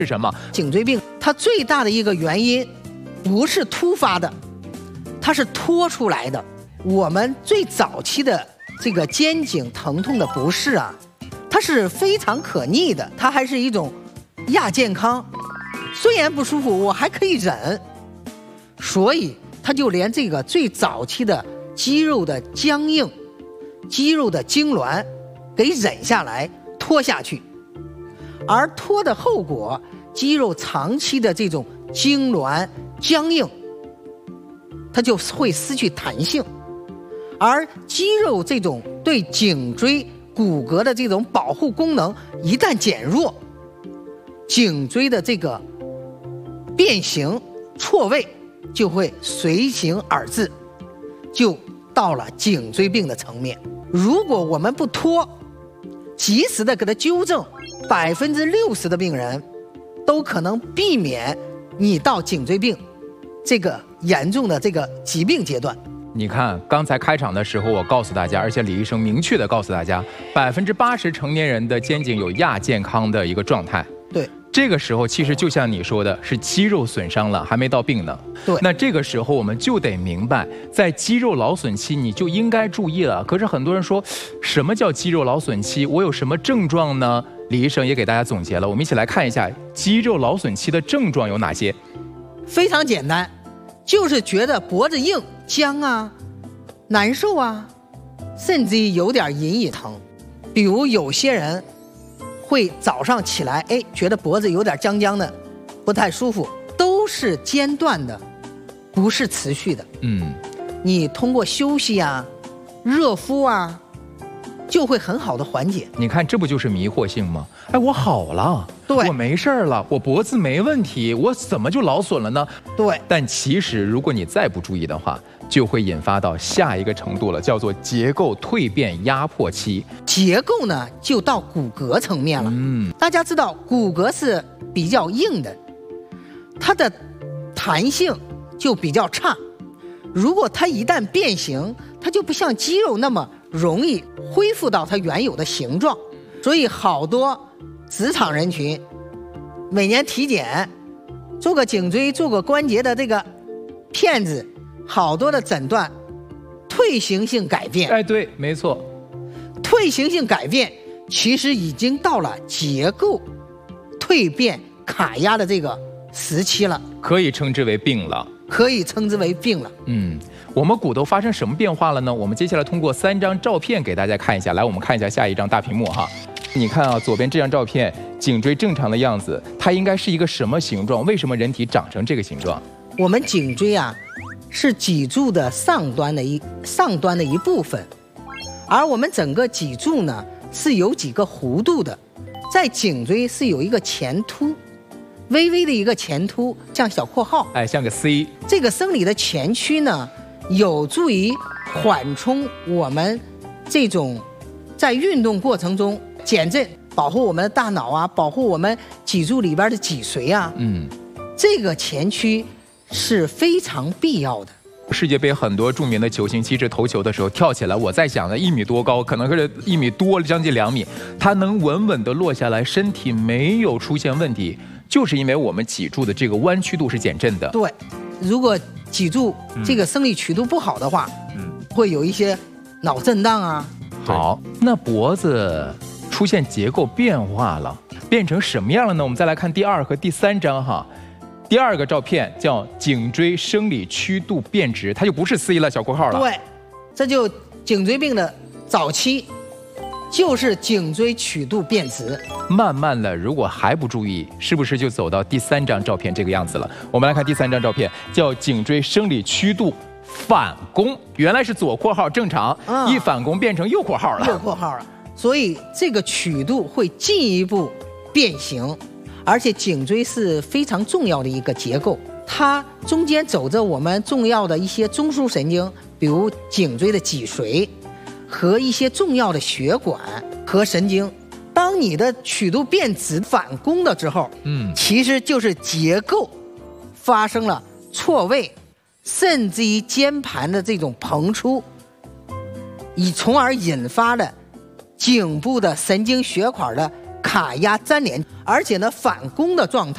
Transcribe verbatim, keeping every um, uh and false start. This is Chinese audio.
是什么？ 颈椎病它最大的一个原因不是突发的，它是拖出来的。我们最早期的这个肩颈疼痛的不适啊，它是非常可逆的，它还是一种亚健康。虽然不舒服，我还可以忍，所以它就连这个最早期的肌肉的僵硬、肌肉的痉挛给忍下来、拖下去。而拖的后果，肌肉长期的这种痉挛、僵硬，它就会失去弹性，而肌肉这种对颈椎骨骼的这种保护功能一旦减弱，颈椎的这个变形、错位就会随形而至，就到了颈椎病的层面。如果我们不拖，及时的给它纠正，百分之六十的病人都可能避免你到颈椎病这个严重的这个疾病阶段。 你看，刚才开场的时候我告诉大家，而且李医生明确的告诉大家，百分之八十成年人的肩颈有亚健康的一个状态。 对， 这个时候其实就像你说的，是肌肉损伤了，还没到病呢。 对， 那这个时候我们就得明白，在肌肉劳损期你就应该注意了。可是很多人说，什么叫肌肉劳损期？我有什么症状呢？李医生也给大家总结了，我们一起来看一下肌肉劳损期的症状有哪些。 非常简单，就是觉得脖子硬、僵啊、难受啊，甚至于有点隐隐疼。比如有些人会早上起来，哎，觉得脖子有点僵僵的，不太舒服，都是间断的，不是持续的。 嗯， 你通过休息啊、热敷啊，就会很好的缓解。 你看，这不就是迷惑性吗？哎，我好了， 对， 我没事了，我脖子没问题，我怎么就劳损了呢？ 对。 但其实，如果你再不注意的话，就会引发到下一个程度了，叫做结构蜕变压迫期。 结构呢，就到骨骼层面了。 嗯， 大家知道，骨骼是比较硬的，它的弹性就比较差。如果它一旦变形，它就不像肌肉那么容易恢复到它原有的形状。所以好多职场人群每年体检，做个颈椎、做个关节的这个片子，好多的诊断退行性改变。 哎，对，没错， 退行性改变其实已经到了结构蜕变卡压的这个时期了， 可以称之为病了， 可以称之为病了。 嗯，我们骨头发生什么变化了呢？我们接下来通过三张照片给大家看一下。来，我们看一下下一张大屏幕哈。你看啊，左边这张照片，颈椎正常的样子，它应该是一个什么形状？为什么人体长成这个形状？ 我们颈椎啊，是脊柱的上端的一上端的一部分，而我们整个脊柱呢是有几个弧度的，在颈椎是有一个前凸，微微的一个前凸，像小括号， 哎，像个 C。 这个生理的前屈呢，有助于缓冲我们这种在运动过程中减震，保护我们的大脑啊，保护我们脊柱里边的脊髓啊。 嗯， 这个前屈是非常必要的。 世界杯很多著名的球星，其实投球的时候跳起来，我在想呢，一米多高，可能是一米多，将近两米，他能稳稳地落下来，身体没有出现问题，就是因为我们脊柱的这个弯曲度是减震的。 对，如果脊柱这个生理曲度不好的话，嗯，会有一些脑震荡啊。 好，那脖子出现结构变化了，变成什么样了呢？我们再来看第二和第三张哈。第二个照片叫颈椎生理曲度变直，它就不是 C 了，小括号了。 对，这就颈椎病的早期，就是颈椎曲度变直。 慢慢的，如果还不注意，是不是就走到第三张照片这个样子了？我们来看第三张照片，叫颈椎生理曲度反弓，原来是左括号正常，嗯、一反弓变成右括号了。 右括号了，所以这个曲度会进一步变形。而且颈椎是非常重要的一个结构，它中间走着我们重要的一些中枢神经，比如颈椎的脊髓和一些重要的血管和神经。当你的曲度变直反弓的之后，嗯，其实就是结构发生了错位，甚至于肩盘的这种膨出，以从而引发了颈部的神经血管的卡压粘连，而且呢，反弓的状态